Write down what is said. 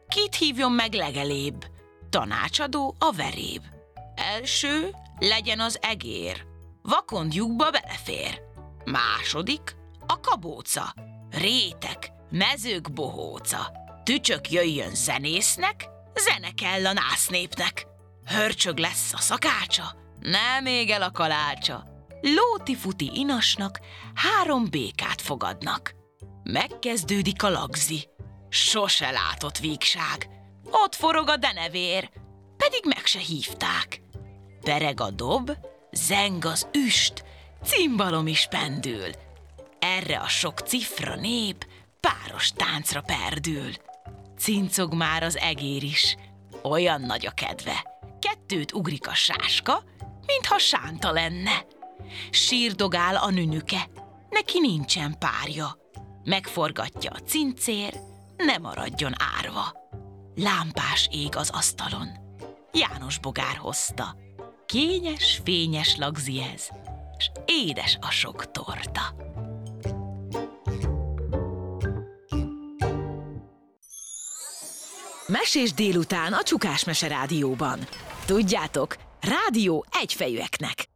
Kit hívjon meg legelébb? Tanácsadó a veréb. Első legyen az egér, vakond lyukba belefér. Második a kabóca, rétek, mezők bohóca. Tücsök jöjjön zenésznek, zene kell a násznépnek. Hörcsög lesz a szakácsa, nem ég el a kalácsa. Lóti-futi inasnak 3 békát fogadnak. Megkezdődik a lagzi, sose látott vígság. Ott forog a denevér, pedig meg se hívták. Pereg a dob, zeng az üst, cimbalom is pendül. Erre a sok cifra nép páros táncra perdül. Cincog már az egér is, olyan nagy a kedve. 2 ugrik a sáska, mintha sánta lenne. Sírdogál a nünüke, neki nincsen párja. Megforgatja a cincér, ne maradjon árva. Lámpás ég az asztalon, János bogár hozta. Kényes, fényes lagzi ez, s édes a sok torta. Mesés délután a Csukás Mese Rádióban. Tudjátok, rádió egyfejűeknek.